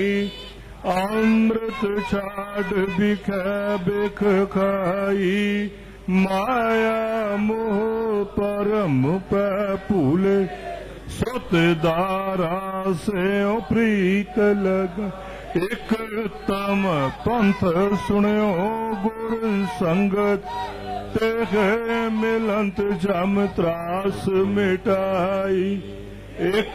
ਅੰਮ੍ਰਿਤ ਛਾੜ ਬਿਖੈ ਬਿਖ ਖਾਈ, ਮਾਇਆ ਮੋਹ ਪਰਮ ਪੈ ਭੂਲੇ, ਸੁਤ ਦਾਰਾ ਸਿਉ ਪ੍ਰੀਤ ਲਗ। ਇਕ ਤਮ ਪੰਥ ਸੁਣਿਓ ਗੁਰ ਸੰਗਤ, ਤੇ ਮਿਲੰਤ ਜਮ ਤਰਾਸ ਮਿਟਾਈ। ਇਕ